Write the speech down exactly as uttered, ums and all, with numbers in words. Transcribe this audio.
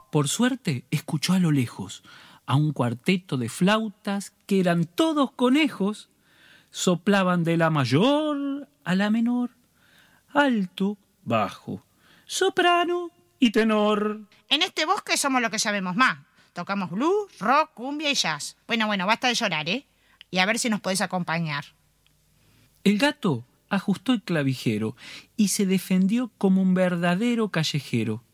Por suerte, escuchó a lo lejos a un cuarteto de flautas que eran todos conejos. Soplaban de la mayor a la menor, alto, bajo, soprano y tenor. En este bosque somos lo que sabemos más. Tocamos blues, rock, cumbia y jazz. Bueno, bueno, basta de llorar, ¿eh? Y a ver si nos podés acompañar. El gato ajustó el clavijero y se defendió como un verdadero callejero.